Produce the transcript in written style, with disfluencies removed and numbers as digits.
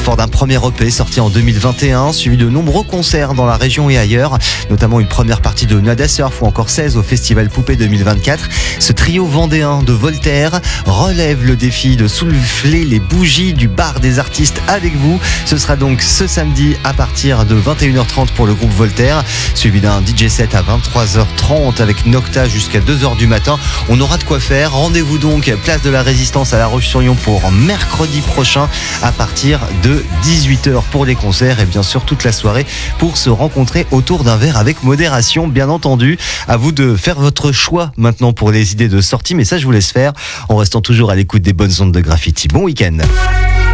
Fort d'un premier EP sorti en 2021, suivi de nombreux concerts dans la région et ailleurs, notamment une première partie de Nada Surf ou encore 16 au Festival Poupée 2024. Ce trio vendéen de Voltaire relève le défi de souffler les bougies du bar des artistes avec vous. Ce sera donc ce samedi à partir de 21h30 pour le groupe Voltaire, suivi d'un DJ set à 23h30 avec Nocta jusqu'à 2h du matin. On aura de quoi faire. Rendez-vous donc place de la Résistance à La Roche-sur-Yon pour mercredi prochain à partir de 18h pour les concerts et bien sûr toute la soirée pour se rencontrer autour d'un verre avec modération, bien entendu. À vous de faire votre choix maintenant pour les idées de sortie, mais ça je vous laisse faire en restant toujours à l'écoute des bonnes ondes de Graffiti. Bon week-end.